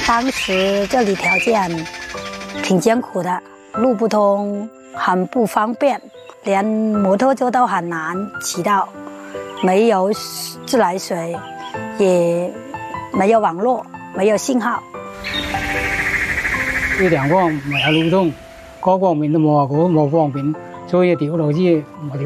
当时这里条件挺艰苦的，路不通，很不方便，连摩托车都很难骑到，没有自来水，也没有网络，没有信号。 呢地方唔係有路通，嗰方面都冇話冇方便，所以條路子